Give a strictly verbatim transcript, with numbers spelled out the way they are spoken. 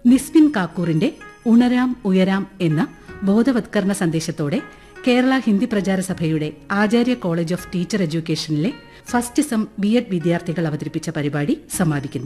നിസ്ബിൻ കാക്കൂറിന്റെ ഉണരാം ഉയരാം എന്ന ബോധവത്കരണ സന്ദേശത്തോടെ കേരള ഹിന്ദി പ്രചാര സഭയുടെ ആചാര്യ college of teacher എഡ്യൂക്കേഷനിലെ first sem B Ed വിദ്യാർത്ഥികൾ അവതരിപ്പിച്ച പരിപാടി സമാപിക്കുന്നു.